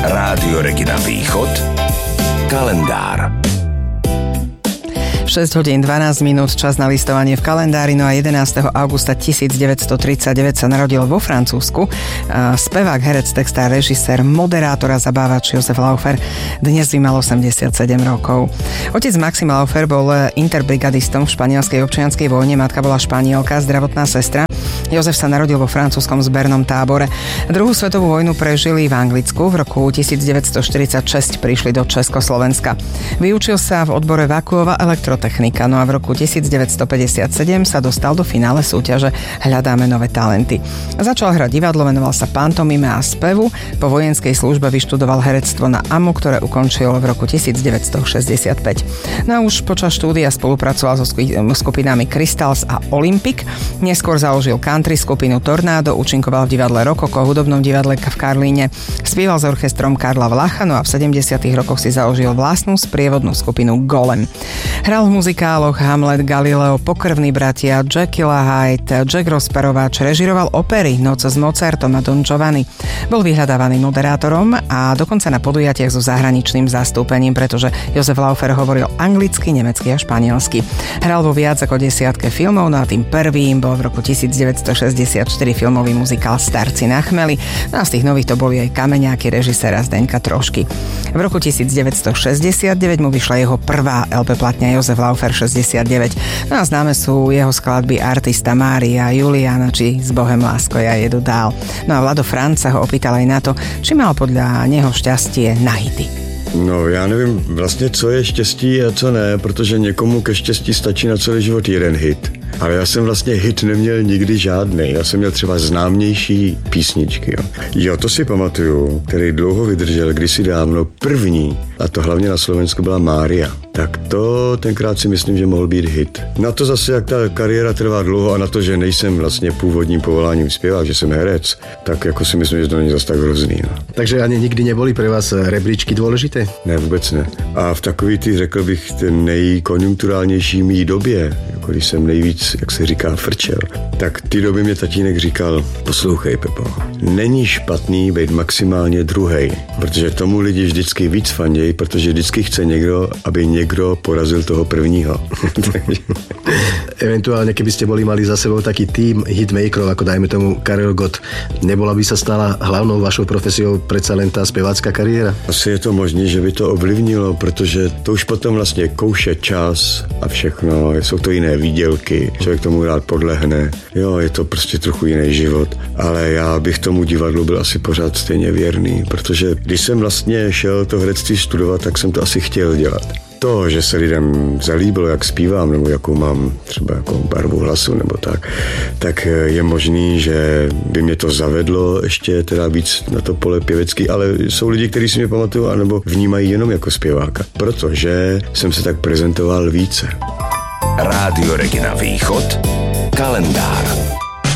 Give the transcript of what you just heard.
Rádio Regina Východ. Kalendár. 6 hodín 12 minút, čas na listovanie v kalendári. No a 11. augusta 1939 sa narodil vo Francúzsku spevák, herec, textár, režisér, moderátor a zabávač Josef Laufer. Dnes by mal 87 rokov. Otec Maxim Laufer bol interbrigadistom v španielskej občianskej vojne, matka bola Španielka, zdravotná sestra. Jozef sa narodil vo francúzskom zbernom tábore. Druhú svetovú vojnu prežili v Anglicku. V roku 1946 prišli do Československa. Vyučil sa v odbore vakuová elektrotechnika, no a v roku 1957 sa dostal do finále súťaže Hľadáme nové talenty. Začal hrať divadlo, venoval sa pantomime a spevu. Po vojenskej službe vyštudoval herectvo na AMU, ktoré ukončil v roku 1965. No a už počas štúdia spolupracoval so skupinami Crystals a Olympic. Neskôr založil country skupinu Tornádo, účinkoval v divadle Rokoko, hudobnom divadle v Karlíne, spieval s orchestrom Karla Vlacha, no a v 70. rokoch si založil vlastnú sprievodnú skupinu Golem. Hral v muzikáloch Hamlet, Galileo, Pokrvní bratia, Jekyll a Hyde, Jack Rozparovač, režiroval opery Noc s Mozartom a Don Giovanni. Bol vyhľadávaný moderátorom a dokonca na podujatiach so zahraničným zastúpením, pretože Josef Laufer hovoril anglicky, nemecky a španielsky. Hral vo viac ako 10 filmov, no a tým prvým bol v roku 1964 filmový muzikál Starci na chmeli, no a z tých nových to boli aj Kameňáky režiséra Zdeňka Trošky. V roku 1969 mu vyšla jeho prvá LP platňa Josef Laufer 69. No a známe sú jeho skladby Artista, Mária, Juliana či S Bohem lásko ja jedu dál. No a Vlado Franc sa ho opýtal aj na to, či mal podľa neho šťastie na hity. No, já nevím vlastně, co je štěstí a co ne, protože někomu ke štěstí stačí na celý život jeden hit. Ale já jsem vlastně hit neměl nikdy žádnej. Já jsem měl třeba známější písničky. Jo, to si pamatuju, který dlouho vydržel, kdysi dávno první, a to hlavně na Slovensku byla Mária. Tak to tenkrát si myslím, že mohl být hit. Na to zase, jak ta kariéra trvá dlouho a na to, že nejsem vlastně původním povoláním zpěvák, že jsem herec, tak jako si myslím, že to není zase tak hrozný. No. Takže ani nikdy neboli pre vás rebríčky dôležité? Ne, vůbec ne. A v takový ty, řekl bych, nejkonjunkturálnější mý době, jako když jsem nejvíc, jak se říká, frčel, tak ty doby mě tatínek říkal, poslouchej, Pepo, není špatný být maximálně druhej, protože tomu lidi vždycky víc fandějí, protože vždycky chce někdo, aby někdo porazil toho prvního. Eventuálne, keby ste boli mali za sebou taký tým hitmakerov, ako dajme tomu Karel Gott, nebola by sa stala hlavnou vašou profesiou predsa len tá spevácká kariéra? Asi je to možné, že by to ovlivnilo, protože to už potom vlastně kouše čas a všechno, jsou to jiné výdělky, člověk tomu rád podlehne, jo, je to prostě trochu jiný život, ale já bych tomu divadlu byl asi pořád stejně věrný, protože když jsem vlastně šel to herectví studovat, tak jsem to asi chtěl dělat. To, že se lidem zalíbilo, jak zpívám, nebo jakou mám třeba jakou barvu hlasu, nebo tak je možný, že by mě to zavedlo ještě teda víc na to pole pěvecký, ale jsou lidi, kteří si mě pamatují, anebo vnímají jenom jako zpěváka, protože jsem se tak prezentoval více. Rádio Regina Východ. Kalendár.